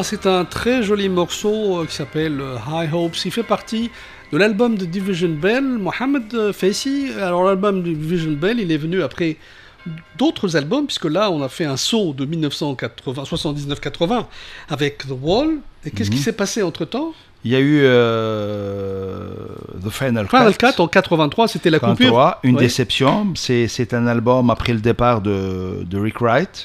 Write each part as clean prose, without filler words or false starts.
Ah, c'est un très joli morceau qui s'appelle High Hopes. Il fait partie de l'album de Division Bell, Mohamed Faisi. Alors l'album de Division Bell, il est venu après d'autres albums, puisque là on a fait un saut de 79-80 avec The Wall. Et qu'est-ce qui s'est passé entre-temps? Il y a eu The Final Cut en 83, c'était la coupure. Une déception. C'est un album après le départ de Rick Wright.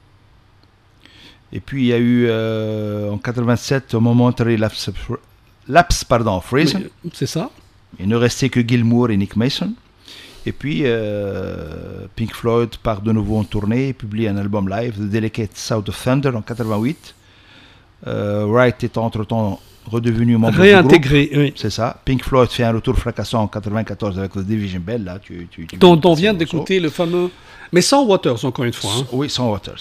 Et puis il y a eu en 87 Momentary Lapse Freeze. C'est ça. Il ne restait que Gilmour et Nick Mason. Et puis Pink Floyd part de nouveau en tournée et publie un album live, The Delicate Sound of Thunder, en 88. Wright est entre-temps redevenu membre réintégré, du groupe. Oui. C'est ça. Pink Floyd fait un retour fracassant en 94 avec The Division Bell. Là, dont on vient d'écouter le fameux... Mais sans Waters, encore une fois. Hein. Oui, sans Waters.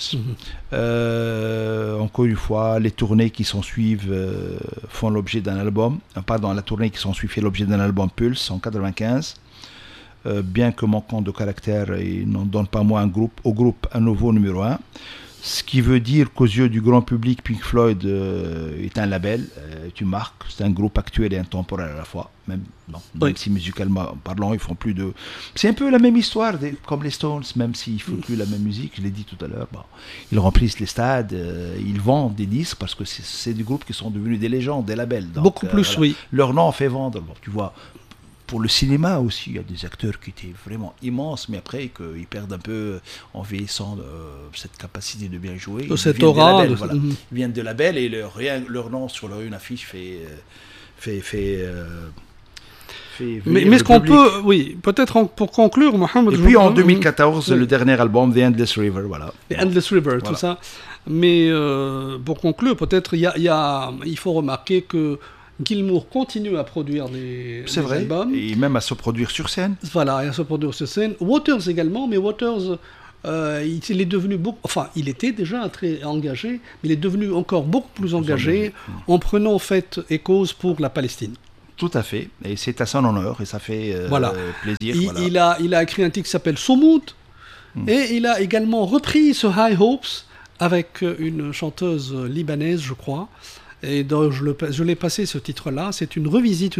Encore une fois, les tournées qui s'en suivent font l'objet d'un album. La tournée qui s'en suit fait l'objet d'un album Pulse en 95. Bien que manquant de caractère, il n'en donne pas moins au groupe un nouveau numéro 1. Ce qui veut dire qu'aux yeux du grand public, Pink Floyd est un label, est une marque, c'est un groupe actuel et intemporel à la fois, même si musicalement parlant, ils font plus de... C'est un peu la même histoire, comme les Stones, même s'ils ne font plus la même musique, je l'ai dit tout à l'heure, ils remplissent les stades, ils vendent des disques, parce que c'est des groupes qui sont devenus des légendes, des labels. Donc, beaucoup plus, oui. Leur nom fait vendre, tu vois. Pour le cinéma aussi, il y a des acteurs qui étaient vraiment immenses, mais après qu'ils perdent un peu en vieillissant cette capacité de bien jouer. Cette aura. Ils viennent de labels et leur nom sur une affiche fait mais ce qu'on peut, oui, peut-être pour conclure, Mohamed. Et puis en 2014, le dernier album, The Endless River, voilà. The Endless River, tout ça. Mais pour conclure, peut-être il faut remarquer que Gilmour continue à produire des albums. Et même à se produire sur scène. Voilà, et à se produire sur scène. Waters également, mais Waters, il est devenu il était déjà très engagé, mais il est devenu encore beaucoup plus engagé en prenant fait et cause pour la Palestine. Tout à fait, et c'est à son honneur, et ça fait plaisir. Il a écrit un titre qui s'appelle Soumoud, et il a également repris ce High Hopes avec une chanteuse libanaise, je crois. Et donc je l'ai passé ce titre-là. C'est une revisite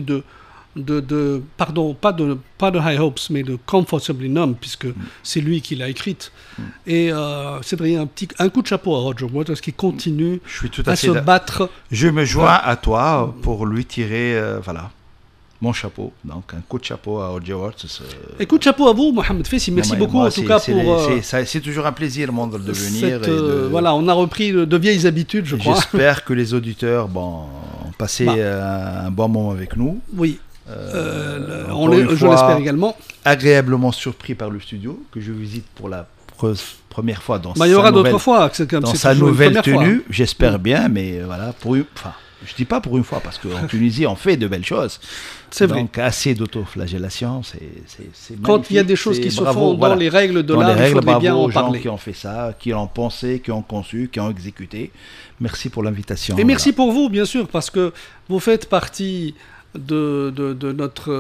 pardon, pas de High Hopes, mais de Comfortably Numb, puisque c'est lui qui l'a écrite. Et c'est un coup de chapeau à Roger Waters qui continue à se battre. Je me joins à toi pour lui tirer, mon chapeau. Donc un coup de chapeau à Roger Waters. Et coup de chapeau à vous, Mohamed Faisi. Merci beaucoup en tout cas pour. C'est toujours un plaisir, Mandre, de venir. Voilà, on a repris de vieilles habitudes, je crois. J'espère que les auditeurs ont passé un bon moment avec nous. Oui. Je l'espère également. Agréablement surpris par le studio que je visite pour la première fois dans il y aura d'autres fois. Dans sa nouvelle tenue, j'espère bien, mais voilà, je dis pas pour une fois, parce qu'en Tunisie, on fait de belles choses. C'est vrai. Donc, assez d'autoflagellation, c'est quand il y a des choses qui se font dans les règles de l'art, il faudrait bien en parler. Aux gens qui ont fait ça, qui l'ont pensé, qui ont conçu, qui ont exécuté. Merci pour l'invitation. Et merci pour vous, bien sûr, parce que vous faites partie de notre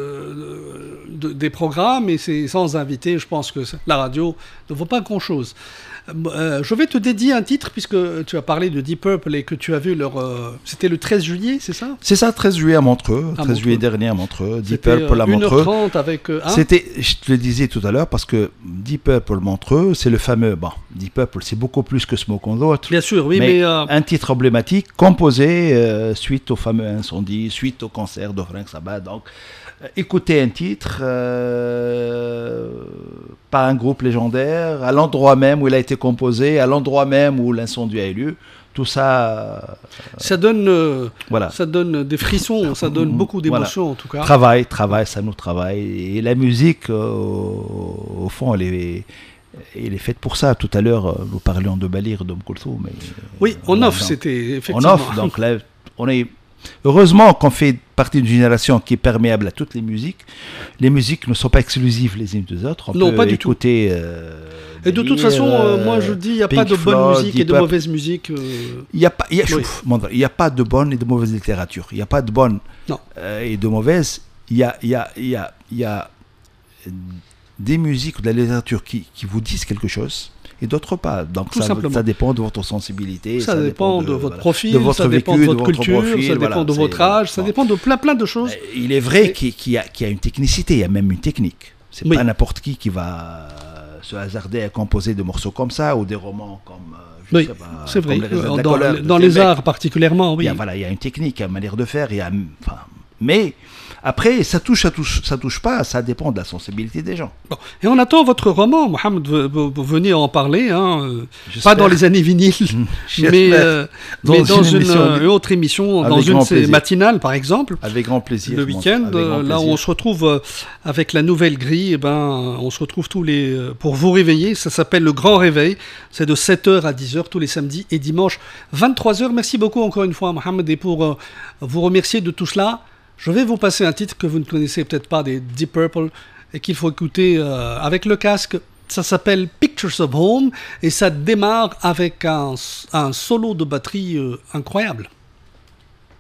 des programmes, et c'est sans invité, je pense que la radio ne vaut pas grand-chose. Je vais te dédier un titre, puisque tu as parlé de Deep Purple et que tu as vu c'était le 13 juillet, c'est ça? C'est ça, 13 juillet à Montreux, 13 juillet dernier à Montreux, Deep Purple à Montreux. 1h30 avec... C'était, je te le disais tout à l'heure, parce que Deep Purple Montreux, c'est le fameux... Deep Purple, c'est beaucoup plus que Smoke on the Water. Bien sûr, oui, mais un titre emblématique, composé suite au fameux incendie, suite au concert de Frank Zappa. Donc, écouter un titre par un groupe légendaire, à l'endroit même où il a été composé, à l'endroit même où l'incendie a eu lieu, tout ça... ça donne des frissons, ça donne beaucoup d'émotions en tout cas. Travail, ça nous travaille. Et la musique, au fond, elle est faite pour ça. Tout à l'heure, nous parlions de Balir, d'Om Kulthum. Oui, en off, c'était effectivement... En off, donc là, on est... Heureusement qu'on fait partie d'une génération qui est perméable à toutes les musiques. Les musiques ne sont pas exclusives les unes des autres. On peut écouter... et de toute façon, moi je dis, il n'y a pas de bonne musique et de mauvaise musique. Il n'y a pas de bonne et de mauvaise littérature. Il n'y a pas de bonne et de mauvaise. Il y a des musiques ou de la littérature qui vous disent quelque chose. et d'autres pas. Donc Tout simplement. ça dépend de votre sensibilité. Ça dépend de votre profil, de votre ça dépend vécu, de votre culture, profil, ça dépend de votre âge, ça dépend de plein de choses. Il est vrai qu'il y a une technicité, il y a même une technique. C'est Oui. pas n'importe qui va se hasarder à composer des morceaux comme ça ou des romans comme... Oui, c'est vrai. Dans les arts particulièrement, oui. Il y a une technique, une manière de faire. Mais après, ça touche pas, ça dépend de la sensibilité des gens. Bon. Et on attend votre roman, Mohamed, vous venez en parler, pas dans les années vinyles, mais dans une autre émission, dans une de ces matinales par exemple. Avec grand plaisir. Le week-end, là où on se retrouve avec la nouvelle grille, on se retrouve pour vous réveiller, ça s'appelle Le Grand Réveil, c'est de 7h à 10h tous les samedis et dimanches 23h. Merci beaucoup encore une fois Mohamed, et pour vous remercier de tout cela, je vais vous passer un titre que vous ne connaissez peut-être pas, des Deep Purple, et qu'il faut écouter avec le casque. Ça s'appelle Pictures of Home, et ça démarre avec un solo de batterie incroyable.